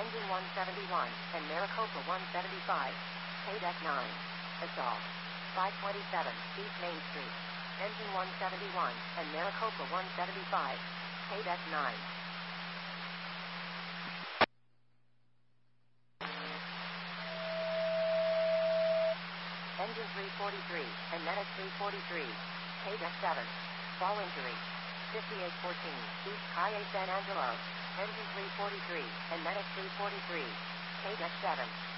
Engine 171, and Maricopa 175. KDEC 9. Assault. 527, East Main Street. Engine 171, and Maricopa 175. KDEC 9. Engine 343, and Medic 343. KDEC 7. Fall injury. 5814, East Calle San Angelo. Engine 343, and Medic 343. KDEC 7.